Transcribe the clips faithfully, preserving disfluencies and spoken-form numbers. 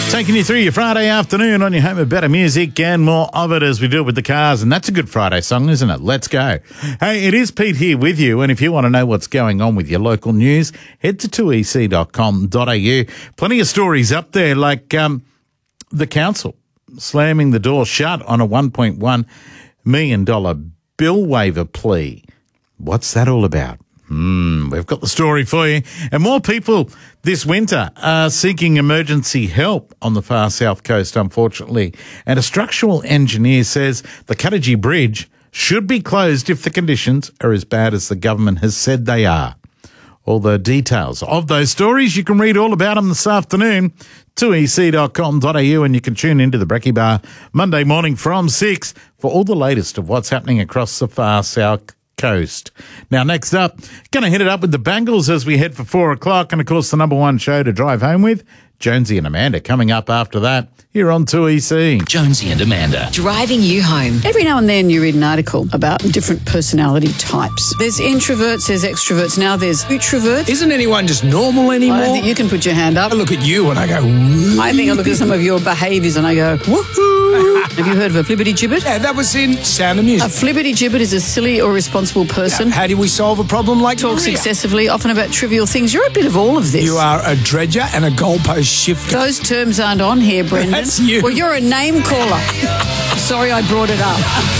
Taking you through your Friday afternoon on your home of better music and more of it as we do it with the cars. And that's a good Friday song, isn't it? Let's go. Hey, it is Pete here with you. And if you want to know what's going on with your local news, head to two e c dot com dot a u. Plenty of stories up there, like um, the council slamming the door shut on a one point one million dollars bill waiver plea. What's that all about? Hmm, we've got the story for you. And more people this winter are seeking emergency help on the far south coast, unfortunately. And a structural engineer says the Cuttagee Bridge should be closed if the conditions are as bad as the government has said they are. All the details of those stories, you can read all about them this afternoon, two e c dot com dot a u, and you can tune into the Brekkie Bar Monday morning from six for all the latest of what's happening across the far south coast. Now, next up, going to hit it up with the Bangles as we head for four o'clock. And, of course, the number one show to drive home with, Jonesy and Amanda, coming up after that here on two E C. Jonesy and Amanda. Driving you home. Every now and then you read an article about different personality types. There's introverts, there's extroverts, now there's utroverts. Isn't anyone just normal anymore? I don't think you can put your hand up. I look at you and I go, woo. I think I look at some of your behaviours and I go, woohoo. Have you heard of a flibbity-gibbet? Yeah, that was in Sound of Music. A flibbity-gibbet is a silly or responsible person. Now, how do we solve a problem like Talks Maria? excessively, often about trivial things. You're a bit of all of this. You are a dredger and a goalpost shifter. Those terms aren't on here, Brendan. That's you. Well, you're a name caller. Sorry I brought it up.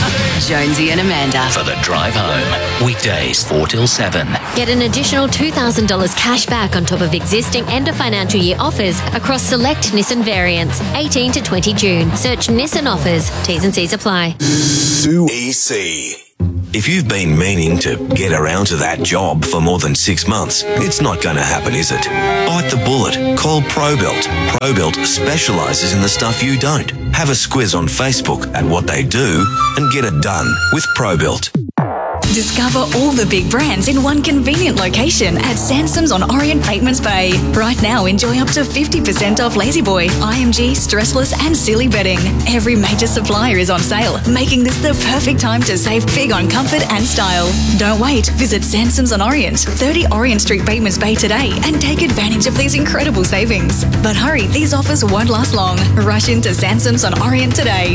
Jonesy and Amanda. For the drive home. Weekdays four till seven. Get an additional two thousand dollars cash back on top of existing end of financial year offers across select Nissan variants, eighteen to twenty June. Search Nissan offers. T's and C's apply. two E C. If you've been meaning to get around to that job for more than six months, it's not going to happen, is it? Bite the bullet. Call ProBuilt. ProBuilt specialises in the stuff you don't. Have a squiz on Facebook at what they do and get it done with ProBuilt. Discover all the big brands in one convenient location at Sansom's on Orient Patements Bay. Right now, enjoy up to fifty percent off La-Z-Boy, I M G, Stressless and Silly bedding. Every major supplier is on sale, making this the perfect time to save big on comfort and style. Don't wait. Visit Sansom's on Orient, thirty Orient Street, Patements Bay today and take advantage of these incredible savings. But hurry, these offers won't last long. Rush into Sansom's on Orient today.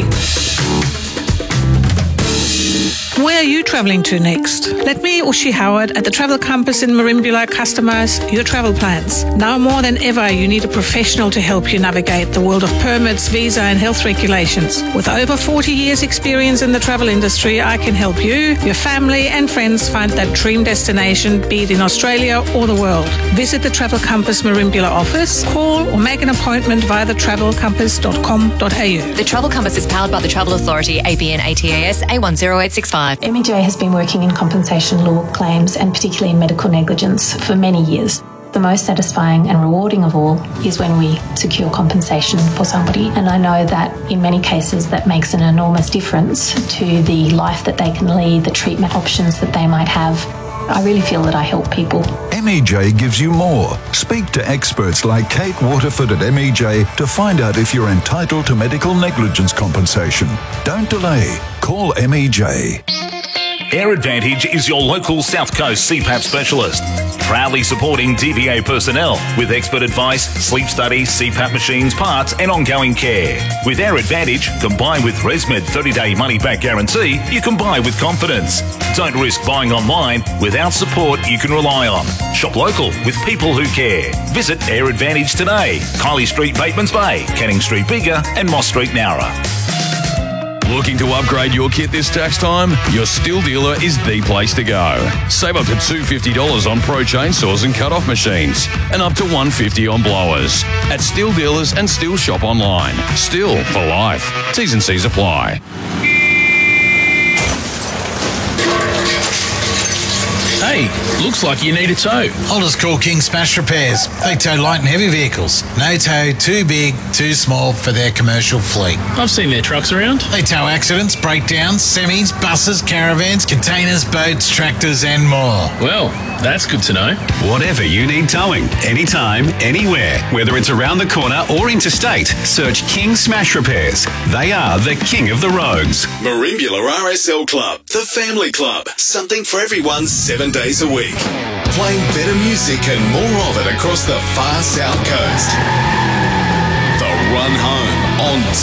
Where are you travelling to next? Let me, Ushi Howard, at the Travel Compass in Merimbula customise your travel plans. Now more than ever, you need a professional to help you navigate the world of permits, visa and health regulations. With over forty years experience in the travel industry, I can help you, your family and friends find that dream destination, be it in Australia or the world. Visit the Travel Compass Merimbula office, call or make an appointment via the travel compass dot com dot a u. The Travel Compass is powered by the Travel Authority, A B N A T A S A one zero eight six five. M E J has been working in compensation law claims and particularly in medical negligence for many years. The most satisfying and rewarding of all is when we secure compensation for somebody, and I know that in many cases that makes an enormous difference to the life that they can lead, the treatment options that they might have. I really feel that I help people. M E J gives you more. Speak to experts like Kate Waterford at M E J to find out if you're entitled to medical negligence compensation. Don't delay. Call M E J. Air Advantage is your local South Coast C PAP specialist, proudly supporting D V A personnel with expert advice, sleep studies, C PAP machines, parts and ongoing care. With Air Advantage, combined with ResMed thirty-day money-back guarantee, you can buy with confidence. Don't risk buying online without support you can rely on. Shop local with people who care. Visit Air Advantage today. Kylie Street, Batemans Bay, Canning Street, Bigger and Moss Street, Nowra. Looking to upgrade your kit this tax time? Your Stihl dealer is the place to go. Save up to two hundred fifty dollars on pro chainsaws and cut-off machines and up to one hundred fifty dollars on blowers. At Stihl dealers and Stihl shop online. Stihl for life. T's and C's apply. Hey, looks like you need a tow. I'll just call King Smash Repairs. They tow light and heavy vehicles. No tow too big, too small for their commercial fleet. I've seen their trucks around. They tow accidents, breakdowns, semis, buses, caravans, containers, boats, tractors and more. Well, that's good to know. Whatever you need towing, anytime, anywhere, whether it's around the corner or interstate, search King Smash Repairs. They are the king of the roads. Merimbula R S L Club, the family club. Something for everyone seven days a week. Playing better music and more of it across the far south coast. The Run Home on